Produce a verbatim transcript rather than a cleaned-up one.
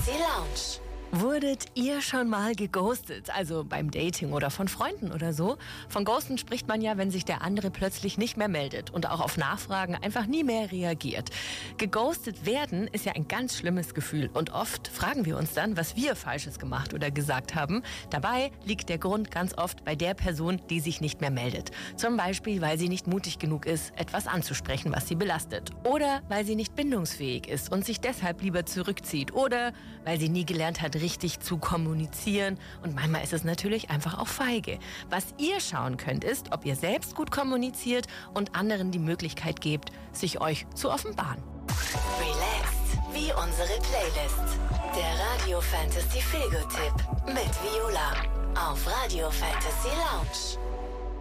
Fantasy Lounge. Wurdet ihr schon mal geghostet? Also beim Dating oder von Freunden oder so? Von Ghosten spricht man ja, wenn sich der andere plötzlich nicht mehr meldet und auch auf Nachfragen einfach nie mehr reagiert. Geghostet werden ist ja ein ganz schlimmes Gefühl und oft fragen wir uns dann, was wir Falsches gemacht oder gesagt haben. Dabei liegt der Grund ganz oft bei der Person, die sich nicht mehr meldet. Zum Beispiel, weil sie nicht mutig genug ist, etwas anzusprechen, was sie belastet. Oder weil sie nicht bindungsfähig ist und sich deshalb lieber zurückzieht. Oder weil sie nie gelernt hat, richtig zu kommunizieren. Und manchmal ist es natürlich einfach auch feige. Was ihr schauen könnt, ist, ob ihr selbst gut kommuniziert und anderen die Möglichkeit gebt, sich euch zu offenbaren. Relaxed wie unsere Playlist. Der Radio Fantasy Feelgood-Tipp mit Viola auf Radio Fantasy Lounge.